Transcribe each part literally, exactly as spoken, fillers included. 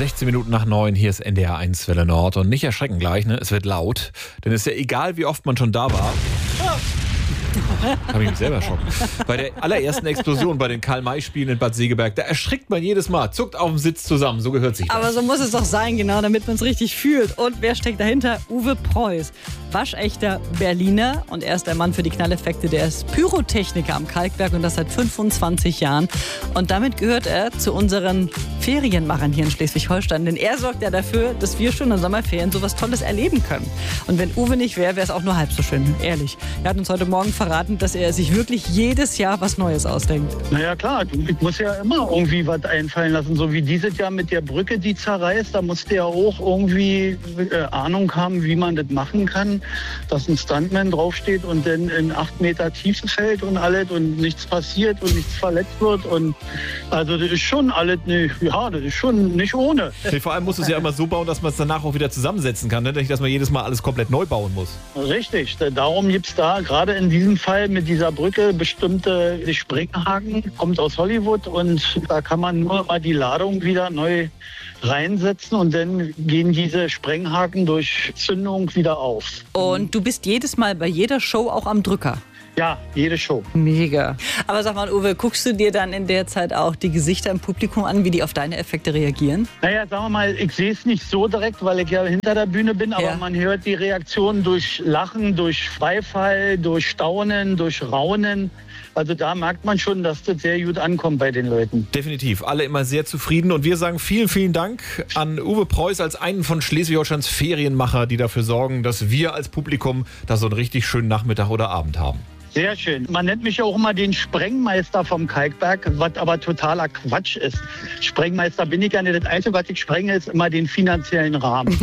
sechzehn Minuten nach neun, hier ist N D R eins Welle Nord. Und nicht erschrecken gleich, ne? Es wird laut. Denn es ist ja egal, wie oft man schon da war. Habe ich mich selber erschrocken. Bei der allerersten Explosion bei den Karl-May-Spielen in Bad Segeberg, da erschrickt man jedes Mal, zuckt auf dem Sitz zusammen, so gehört sich das. Aber so muss es doch sein, genau, damit man es richtig fühlt. Und wer steckt dahinter? Uwe Preuß, waschechter Berliner, und er ist der Mann für die Knalleffekte. Der ist Pyrotechniker am Kalkberg und das seit fünfundzwanzig Jahren. Und damit gehört er zu unseren Ferienmachern hier in Schleswig-Holstein, denn er sorgt ja dafür, dass wir schon in Sommerferien sowas Tolles erleben können. Und wenn Uwe nicht wäre, wäre es auch nur halb so schön, ehrlich. Er hat uns heute Morgen verraten, dass er sich wirklich jedes Jahr was Neues ausdenkt. Naja klar, ich muss ja immer irgendwie was einfallen lassen, so wie dieses Jahr mit der Brücke, die zerreißt, da musste ja auch irgendwie äh, Ahnung haben, wie man das machen kann, dass ein Stuntman draufsteht und dann in acht Meter Tiefe fällt und alles und nichts passiert und nichts verletzt wird. Und also das ist schon alles nicht, ja, das ist schon nicht ohne. Nee, vor allem muss es ja immer so bauen, dass man es danach auch wieder zusammensetzen kann, ne? Nicht, dass man jedes Mal alles komplett neu bauen muss. Richtig, darum gibt es da gerade in diesem Fall mit dieser Brücke bestimmte Springhaken, kommt aus Hollywood und da kann man nur mal die Ladung wieder neu reinsetzen und dann gehen diese Sprenghaken durch Zündung wieder auf. Und du bist jedes Mal bei jeder Show auch am Drücker? Ja, jede Show. Mega. Aber sag mal, Uwe, guckst du dir dann in der Zeit auch die Gesichter im Publikum an, wie die auf deine Effekte reagieren? Naja, sagen wir mal, ich sehe es nicht so direkt, weil ich ja hinter der Bühne bin, aber ja. Man hört die Reaktionen durch Lachen, durch Beifall, durch Staunen, durch Raunen. Also da merkt man schon, dass das sehr gut ankommt bei den Leuten. Definitiv. Alle immer sehr zufrieden. Und wir sagen vielen, vielen Dank an Uwe Preuß als einen von Schleswig-Holsteins Ferienmacher, die dafür sorgen, dass wir als Publikum da so einen richtig schönen Nachmittag oder Abend haben. Sehr schön. Man nennt mich ja auch immer den Sprengmeister vom Kalkberg, was aber totaler Quatsch ist. Sprengmeister bin ich ja nicht. Das Einzige, was ich sprenge, ist immer den finanziellen Rahmen.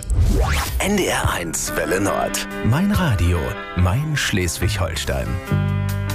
N D R eins Welle Nord. Mein Radio, mein Schleswig-Holstein.